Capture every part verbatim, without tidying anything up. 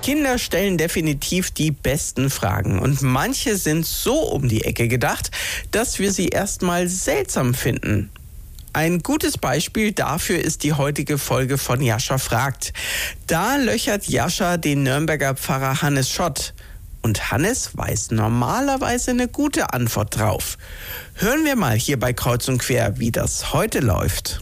Kinder stellen definitiv die besten Fragen und manche sind so um die Ecke gedacht, dass wir sie erstmal seltsam finden. Ein gutes Beispiel dafür ist die heutige Folge von Jascha fragt. Da löchert Jascha den Nürnberger Pfarrer Hannes Schott. Und Hannes weiß normalerweise eine gute Antwort drauf. Hören wir mal hier bei Kreuz und Quer, wie das heute läuft.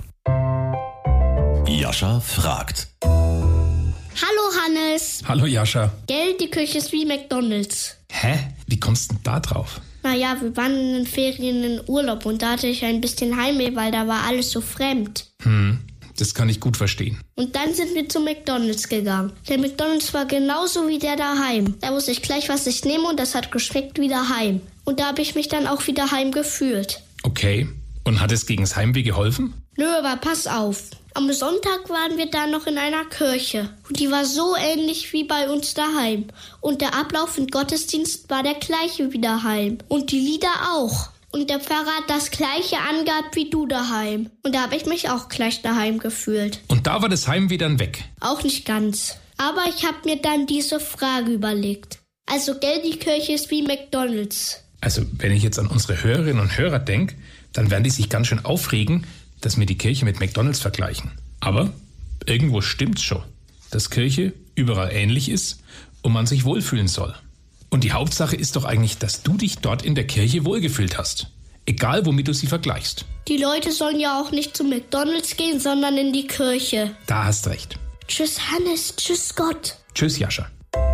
Jascha fragt. Hallo Hannes. Hallo Jascha. Gell, die Küche ist wie McDonald's. Hä? Wie kommst du denn da drauf? Naja, wir waren in den Ferien in Urlaub und da hatte ich ein bisschen Heimweh, weil da war alles so fremd. Hm, das kann ich gut verstehen. Und dann sind wir zu McDonald's gegangen. Der McDonald's war genauso wie der daheim. Da wusste ich gleich, was ich nehme und das hat geschmeckt wie daheim. Und da habe ich mich dann auch wie daheim gefühlt. Okay, und hat es gegen das Heimweh geholfen? Nö, aber pass auf. Am Sonntag waren wir da noch in einer Kirche. Und die war so ähnlich wie bei uns daheim. Und der Ablauf im Gottesdienst war der gleiche wie daheim. Und die Lieder auch. Und der Pfarrer hat das gleiche angehabt wie du daheim. Und da habe ich mich auch gleich daheim gefühlt. Und da war das Heimweh dann weg? Auch nicht ganz. Aber ich habe mir dann diese Frage überlegt. Also, gell, die Kirche ist wie McDonald's. Also, wenn ich jetzt an unsere Hörerinnen und Hörer denke, dann werden die sich ganz schön aufregen, dass wir die Kirche mit McDonald's vergleichen. Aber irgendwo stimmt's schon, dass Kirche überall ähnlich ist und man sich wohlfühlen soll. Und die Hauptsache ist doch eigentlich, dass du dich dort in der Kirche wohlgefühlt hast. Egal, womit du sie vergleichst. Die Leute sollen ja auch nicht zu McDonald's gehen, sondern in die Kirche. Da hast recht. Tschüss Hannes, tschüss Gott. Tschüss Jascha.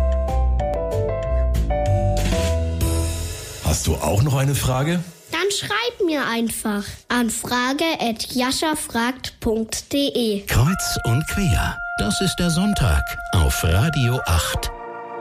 Hast du auch noch eine Frage? Dann schreib mir einfach an frage at jaschafragt punkt de. Kreuz und Quer, das ist der Sonntag auf Radio acht.